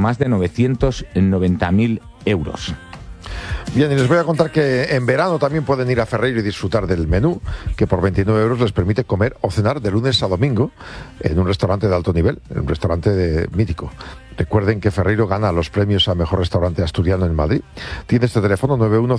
más de 990.000 euros. Bien, y les voy a contar que en verano también pueden ir a Ferreiro y disfrutar del menú, que por 29 euros les permite comer o cenar de lunes a domingo en un restaurante de alto nivel, en un restaurante mítico. Recuerden que Ferreiro gana los premios a Mejor Restaurante Asturiano en Madrid. Tiene este teléfono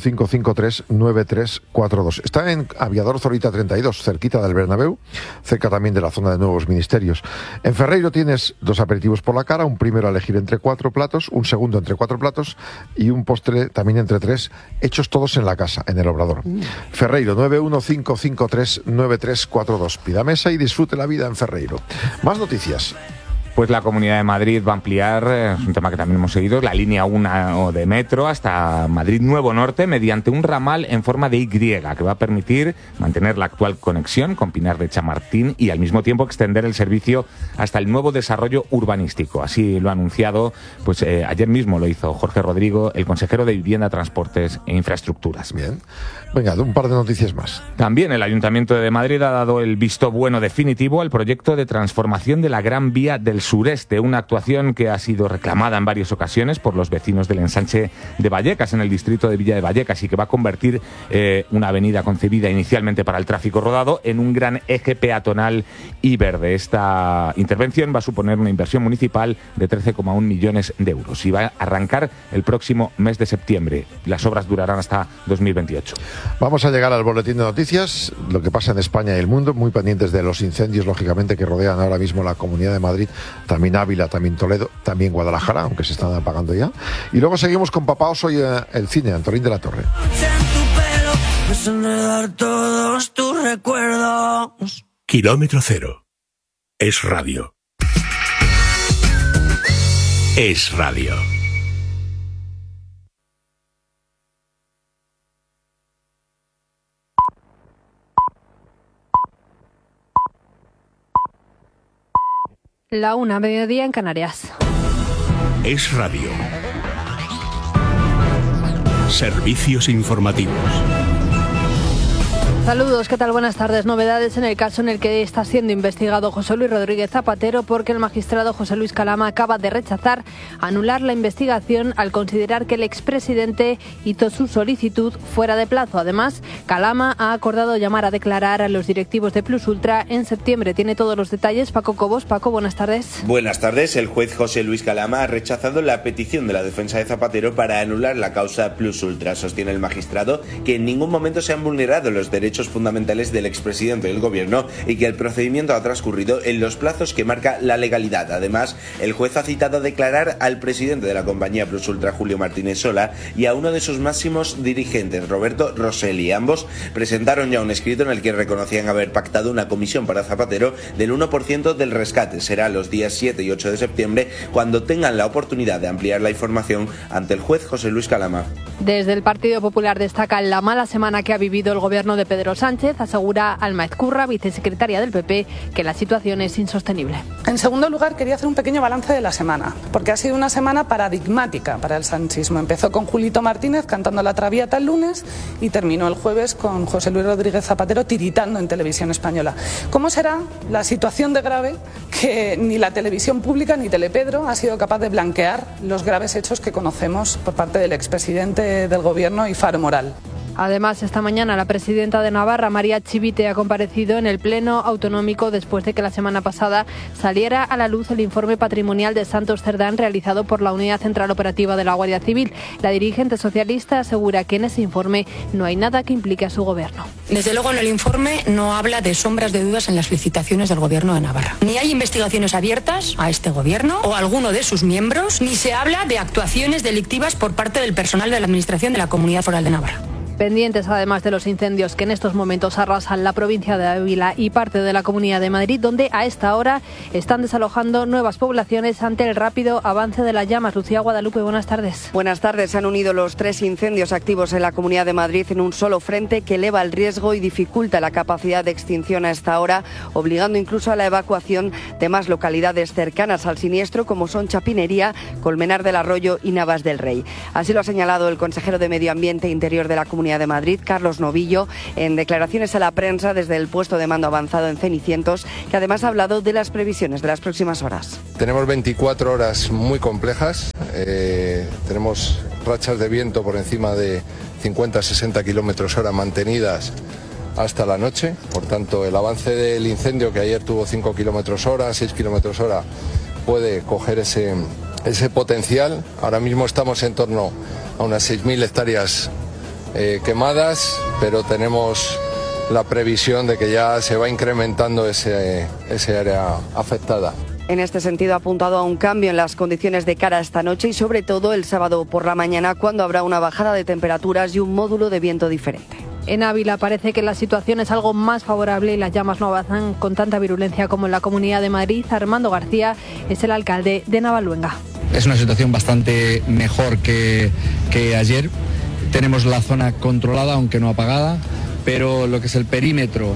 915539342. Está en Aviador Zorita 32, cerquita del Bernabéu, cerca también de la zona de Nuevos Ministerios. En Ferreiro tienes 2 aperitivos por la cara, un primero a elegir entre 4 platos, un segundo entre 4 platos y un postre también entre 3, hechos todos en la casa, en el Obrador. Ferreiro, 915539342. Pida mesa y disfrute la vida en Ferreiro. Más noticias. Pues la Comunidad de Madrid va a ampliar, es un tema que también hemos seguido, la línea 1 de metro hasta Madrid Nuevo Norte mediante un ramal en forma de Y, que va a permitir mantener la actual conexión con Pinar de Chamartín y al mismo tiempo extender el servicio hasta el nuevo desarrollo urbanístico. Así lo ha anunciado, pues ayer mismo lo hizo Jorge Rodrigo, el consejero de Vivienda, Transportes e Infraestructuras. Bien. Venga, un par de noticias más. También el Ayuntamiento de Madrid ha dado el visto bueno definitivo al proyecto de transformación de la Gran Vía del Sureste, una actuación que ha sido reclamada en varias ocasiones por los vecinos del ensanche de Vallecas, en el distrito de Villa de Vallecas, y que va a convertir una avenida concebida inicialmente para el tráfico rodado en un gran eje peatonal y verde. Esta intervención va a suponer una inversión municipal de 13,1 millones de euros y va a arrancar el próximo mes de septiembre. Las obras durarán hasta 2028. Vamos a llegar al boletín de noticias, lo que pasa en España y el mundo, muy pendientes de los incendios, lógicamente, que rodean ahora mismo la Comunidad de Madrid, también Ávila, también Toledo, también Guadalajara, aunque se están apagando ya. Y luego seguimos con Papá Oso y el cine, Antolín de la Torre. Kilómetro Cero. Es radio. Es radio. La 1, mediodía en Canarias. Es radio. Servicios informativos. Saludos, ¿qué tal? Buenas tardes. Novedades en el caso en el que está siendo investigado José Luis Rodríguez Zapatero, porque el magistrado José Luis Calama acaba de rechazar anular la investigación al considerar que el expresidente hizo su solicitud fuera de plazo. Además, Calama ha acordado llamar a declarar a los directivos de Plus Ultra en septiembre. Tiene todos los detalles Paco Cobos. Paco, buenas tardes. Buenas tardes. El juez José Luis Calama ha rechazado la petición de la defensa de Zapatero para anular la causa Plus Ultra. Sostiene el magistrado que en ningún momento se han vulnerado los derechos fundamentales del expresidente del gobierno y que el procedimiento ha transcurrido en los plazos que marca la legalidad. Además, el juez ha citado a declarar al presidente de la compañía Plus Ultra, Julio Martínez Sola, y a uno de sus máximos dirigentes, Roberto Rosselli. Ambos presentaron ya un escrito en el que reconocían haber pactado una comisión para Zapatero del 1% del rescate. Será los días 7 y 8 de septiembre cuando tengan la oportunidad de ampliar la información ante el juez José Luis Calama. Desde el Partido Popular destacan la mala semana que ha vivido el gobierno de Pedro Sánchez. Asegura Alma Ezcurra, vicesecretaria del PP, que la situación es insostenible. En segundo lugar, quería hacer un pequeño balance de la semana, porque ha sido una semana paradigmática para el sanchismo. Empezó con Julito Martínez cantando la Traviata el lunes y terminó el jueves con José Luis Rodríguez Zapatero tiritando en Televisión Española. ¿Cómo será la situación de grave que ni la televisión pública ni Telepedro ha sido capaz de blanquear los graves hechos que conocemos por parte del expresidente del gobierno y faro moral? Además, esta mañana la presidenta de Navarra, María Chivite, ha comparecido en el Pleno Autonómico después de que la semana pasada saliera a la luz el informe patrimonial de Santos Cerdán realizado por la Unidad Central Operativa de la Guardia Civil. La dirigente socialista asegura que en ese informe no hay nada que implique a su gobierno. Desde luego, en el informe no habla de sombras de dudas en las licitaciones del gobierno de Navarra. Ni hay investigaciones abiertas a este gobierno o a alguno de sus miembros, ni se habla de actuaciones delictivas por parte del personal de la Administración de la Comunidad Foral de Navarra. Pendientes además de los incendios que en estos momentos arrasan la provincia de Ávila y parte de la Comunidad de Madrid, donde a esta hora están desalojando nuevas poblaciones ante el rápido avance de las llamas. Lucía Guadalupe, buenas tardes. Buenas tardes. Se han unido los 3 incendios activos en la Comunidad de Madrid en un solo frente que eleva el riesgo y dificulta la capacidad de extinción a esta hora, obligando incluso a la evacuación de más localidades cercanas al siniestro, como son Chapinería, Colmenar del Arroyo y Navas del Rey. Así lo ha señalado el consejero de Medio Ambiente e Interior de la Comunidad de Madrid, Carlos Novillo, en declaraciones a la prensa desde el puesto de mando avanzado en Cenicientos, que además ha hablado de las previsiones de las próximas horas. Tenemos 24 horas muy complejas tenemos rachas de viento por encima de 50-60 kilómetros hora mantenidas hasta la noche. Por tanto, el avance del incendio, que ayer tuvo 5 kilómetros hora, 6 kilómetros hora, puede coger ese potencial. Ahora mismo estamos en torno a unas 6.000 hectáreas quemadas, pero tenemos la previsión de que ya se va incrementando ese área afectada. En este sentido, ha apuntado a un cambio en las condiciones de cara a esta noche y sobre todo el sábado por la mañana, cuando habrá una bajada de temperaturas y un módulo de viento diferente. En Ávila parece que la situación es algo más favorable y las llamas no avanzan con tanta virulencia como en la Comunidad de Madrid. Armando García es el alcalde de Navaluenga. Es una situación bastante mejor que ayer. Tenemos la zona controlada, aunque no apagada, pero lo que es el perímetro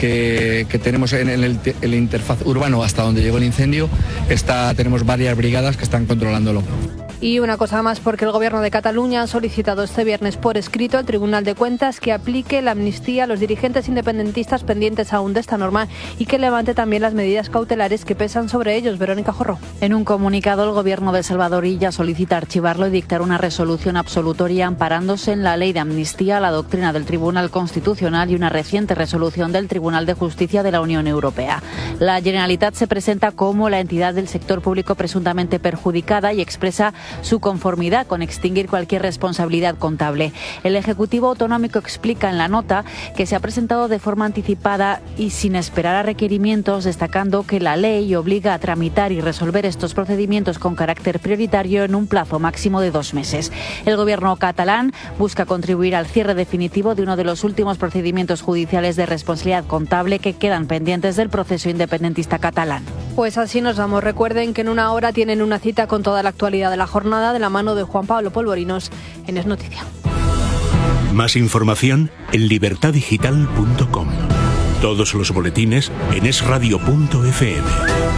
que tenemos en el interfaz urbano hasta donde llegó el incendio, tenemos varias brigadas que están controlándolo. Y una cosa más, porque el Gobierno de Cataluña ha solicitado este viernes por escrito al Tribunal de Cuentas que aplique la amnistía a los dirigentes independentistas pendientes aún de esta norma y que levante también las medidas cautelares que pesan sobre ellos. Verónica Jorro. En un comunicado, el Gobierno de Salvador Illa solicita archivarlo y dictar una resolución absolutoria amparándose en la ley de amnistía, la doctrina del Tribunal Constitucional y una reciente resolución del Tribunal de Justicia de la Unión Europea. La Generalitat se presenta como la entidad del sector público presuntamente perjudicada y expresa su conformidad con extinguir cualquier responsabilidad contable. El Ejecutivo Autonómico explica en la nota que se ha presentado de forma anticipada y sin esperar a requerimientos, destacando que la ley obliga a tramitar y resolver estos procedimientos con carácter prioritario en un plazo máximo de 2 meses. El Gobierno catalán busca contribuir al cierre definitivo de uno de los últimos procedimientos judiciales de responsabilidad contable que quedan pendientes del proceso independentista catalán. Pues así nos vamos. Recuerden que en una hora tienen una cita con toda la actualidad de la jornada de la mano de Juan Pablo Polvorinos en Es Noticia. Más información en libertadigital.com. Todos los boletines en esradio.fm.